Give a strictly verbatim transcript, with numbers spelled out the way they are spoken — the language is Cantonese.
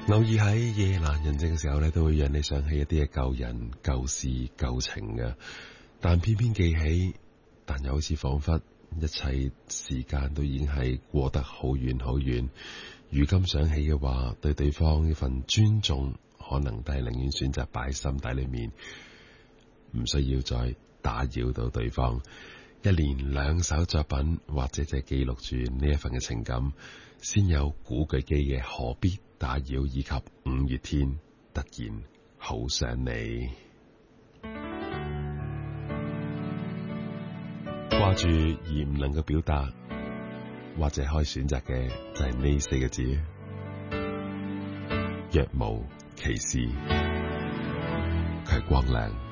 偶爾喺夜闌人靜嘅時候咧，都會讓你想起一啲嘅舊人、舊事、舊情嘅，但偏偏記起，但又好似仿佛一切時間都已經係過得好遠好遠。如今想起嘅話，對對方一份尊重，可能都係寧願選擇擺喺心底裏面，唔需要再打擾到對方。一連兩首作品，或者就係記錄住呢一份嘅情感，先有古巨基嘅何必打擾，以及五月天突然好想你。掛住而唔能夠表達，或者可以選擇嘅就係呢四個字：若無其事。佢係光良。